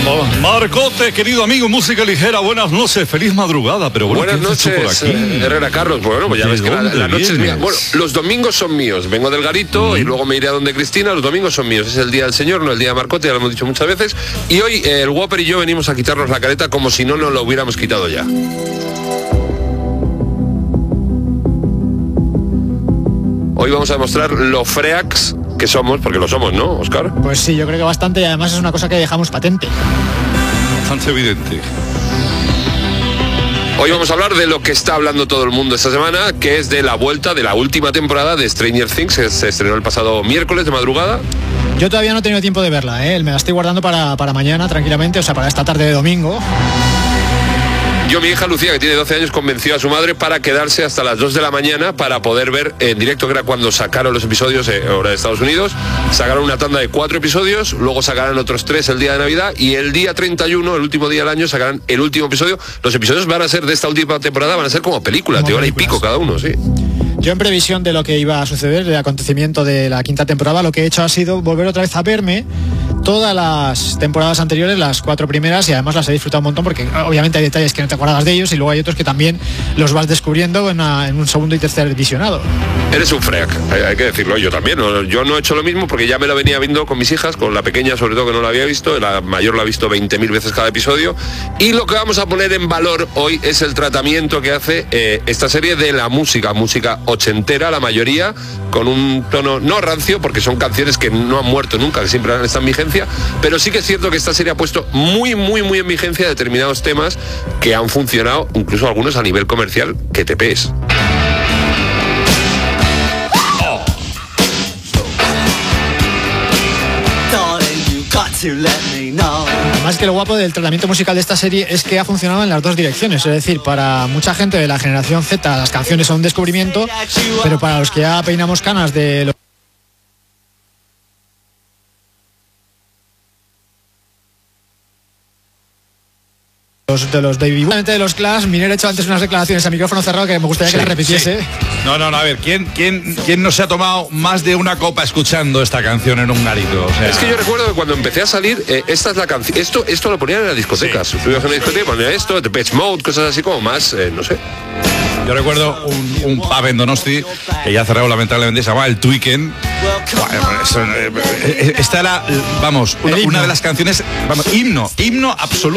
Marcote, querido amigo, música ligera, buenas noches, feliz madrugada, pero bueno, buenas noches, por aquí? Herrera Carlos. Bueno, pues ya ves que la noche es mía. Bueno, los domingos son míos, vengo del Garito y luego me iré a donde Cristina. Los domingos son míos, es el día del Señor, no el día de Marcote, ya lo hemos dicho muchas veces. Y hoy el Whopper y yo venimos a quitarnos la careta como si no nos lo hubiéramos quitado ya. Hoy vamos a demostrar lo freaks que somos, porque lo somos, ¿no, Óscar? Pues sí, yo creo que bastante, y además es una cosa que dejamos patente. Bastante evidente. Hoy vamos a hablar de lo que está hablando todo el mundo esta semana, que es de la vuelta de la última temporada de Stranger Things, que se estrenó el pasado miércoles de madrugada. Yo todavía no he tenido tiempo de verla, me la estoy guardando para mañana tranquilamente, o sea, para esta tarde de domingo. Yo, mi hija Lucía, que tiene 12 años, convenció a su madre para quedarse hasta las 2 de la mañana para poder ver en directo, que era cuando sacaron los episodios, hora de Estados Unidos. Sacaron una tanda de 4 episodios, luego sacarán otros 3 el día de Navidad y el día 31, el último día del año, sacarán el último episodio. Los episodios van a ser de esta última temporada, van a ser como películas, de hora y pico cada uno, sí. Yo, en previsión de lo que iba a suceder, del acontecimiento de la quinta temporada, lo que he hecho ha sido volver otra vez a verme todas las temporadas anteriores, las 4 primeras, y además las he disfrutado un montón porque obviamente hay detalles que no te acuerdas de ellos y luego hay otros que también los vas descubriendo en un segundo y tercer visionado. Eres un freak, hay que decirlo. Yo también, yo no he hecho lo mismo porque ya me lo venía viendo con mis hijas, con la pequeña sobre todo, que no la había visto, la mayor la ha visto 20.000 veces cada episodio, y lo que vamos a poner en valor hoy es el tratamiento que hace esta serie de la música ochentera, la mayoría, con un tono no rancio, porque son canciones que no han muerto nunca, que siempre están en vigencia, pero sí que es cierto que esta serie ha puesto muy en vigencia determinados temas que han funcionado, incluso algunos a nivel comercial, que te pees. Además, que lo guapo del tratamiento musical de esta serie es que ha funcionado en las dos direcciones, es decir, para mucha gente de la generación Z las canciones son un descubrimiento, pero para los que ya peinamos canas de los Baby Boom, de los Clash. Miner ha hecho antes unas declaraciones a micrófono cerrado que me gustaría que las repitiese. Sí. No, a ver, ¿quién no se ha tomado más de una copa escuchando esta canción en un garito? O sea... Es que yo recuerdo que cuando empecé a salir, esta es la canción, esto lo ponían en las discotecas. Sí. Tú ibas a una discoteca, ponían esto, Depeche Mode, cosas así como más, no sé. Yo recuerdo un pub en Donosti que ya ha cerrado lamentablemente, se llamaba El Tweekend. Esta era, vamos, una de las canciones, himno absoluto.